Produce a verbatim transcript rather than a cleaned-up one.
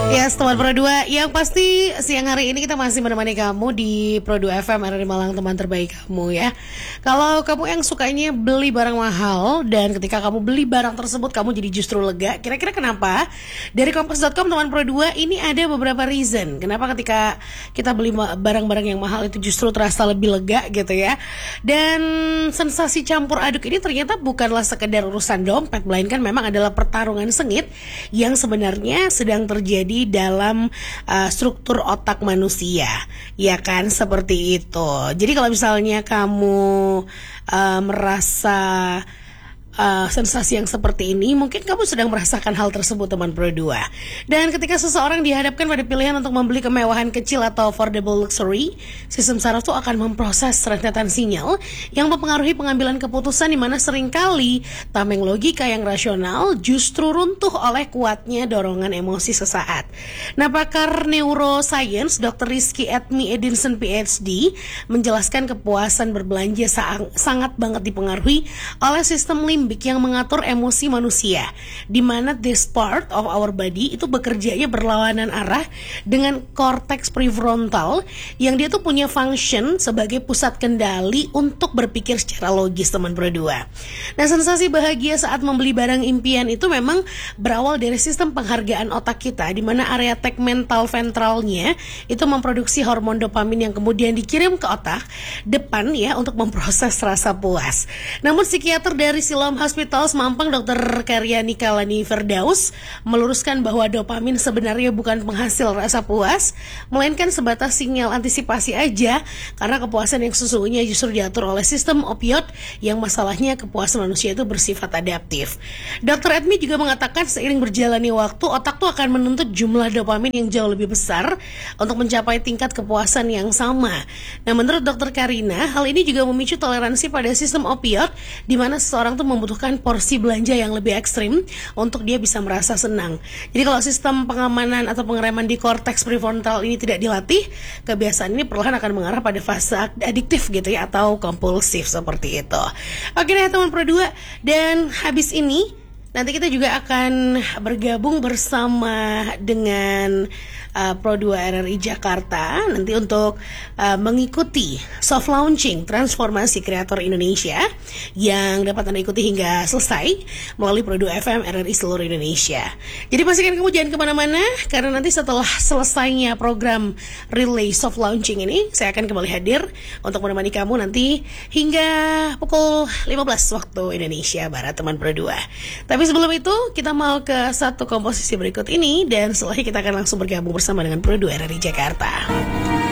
Ya, teman Pro dua, yang pasti siang hari ini kita masih menemani kamu di Pro dua F M R R I Malang, teman terbaik kamu ya. Kalau kamu yang sukanya beli barang mahal dan ketika kamu beli barang tersebut kamu jadi justru lega, kira-kira kenapa? Dari kompas dot com teman Pro dua, ini ada beberapa reason kenapa ketika kita beli barang-barang yang mahal itu justru terasa lebih lega gitu ya. Dan sensasi campur aduk ini ternyata bukanlah sekedar urusan dompet, melainkan memang adalah pertarungan sengit yang sebenarnya sedang terjadi dalam uh, struktur otak manusia, ya kan, seperti itu. Jadi kalau misalnya kamu uh, merasa Uh, sensasi yang seperti ini, mungkin kamu sedang merasakan hal tersebut teman Pro dua. Dan ketika seseorang dihadapkan pada pilihan untuk membeli kemewahan kecil atau affordable luxury, sistem saraf itu akan memproses rentetan sinyal yang mempengaruhi pengambilan keputusan, di mana seringkali tameng logika yang rasional justru runtuh oleh kuatnya dorongan emosi sesaat. Nah, pakar neuroscience dokter Rizky Edmi Edinson P H D menjelaskan kepuasan berbelanja sang, sangat banget dipengaruhi oleh sistem limbik yang mengatur emosi manusia, di mana this part of our body itu bekerjanya berlawanan arah dengan korteks prefrontal yang dia tuh punya function sebagai pusat kendali untuk berpikir secara logis teman Pro dua. Nah, sensasi bahagia saat membeli barang impian itu memang berawal dari sistem penghargaan otak kita, di mana area tegmental ventralnya itu memproduksi hormon dopamin yang kemudian dikirim ke otak depan ya untuk memproses rasa puas. Namun psikiater dari Siloam Hospital Mampang dokter Karyani Kalani Firdaus meluruskan bahwa dopamin sebenarnya bukan penghasil rasa puas, melainkan sebatas sinyal antisipasi aja, karena kepuasan yang sesungguhnya justru diatur oleh sistem opioid yang masalahnya kepuasan manusia itu bersifat adaptif. dokter Edmi juga mengatakan seiring berjalannya waktu, otak tuh akan menuntut jumlah dopamin yang jauh lebih besar untuk mencapai tingkat kepuasan yang sama. Nah, menurut dokter Karina, hal ini juga memicu toleransi pada sistem opioid, di mana seseorang tuh membutuhkan porsi belanja yang lebih ekstrim untuk dia bisa merasa senang. Jadi kalau sistem pengamanan atau pengereman di korteks prefrontal ini tidak dilatih, kebiasaan ini perlahan akan mengarah pada fase adiktif gitu ya, atau kompulsif seperti itu. Oke deh teman Pro dua, dan habis ini nanti kita juga akan bergabung bersama dengan uh, Pro dua R R I Jakarta nanti untuk uh, mengikuti soft launching transformasi kreator Indonesia yang dapat Anda ikuti hingga selesai melalui Pro dua F M R R I seluruh Indonesia. Jadi pastikan kamu jangan kemana-mana, karena nanti setelah selesainya program relay soft launching ini, saya akan kembali hadir untuk menemani kamu nanti hingga pukul lima belas waktu Indonesia Barat teman Pro dua. Tapi sebelum itu kita mau ke satu komposisi berikut ini, dan setelahnya kita akan langsung bergabung bersama dengan Pro dua R R I Jakarta.